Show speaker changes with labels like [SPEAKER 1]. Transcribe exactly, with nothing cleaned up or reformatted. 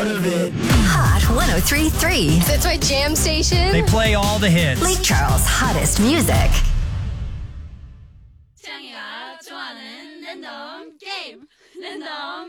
[SPEAKER 1] Hot one oh three point three.
[SPEAKER 2] That's my jam station.
[SPEAKER 3] They play all the hits.
[SPEAKER 1] Lake Charles' hottest music.
[SPEAKER 4] 태양이가 좋아하는 랜덤 게임 랜덤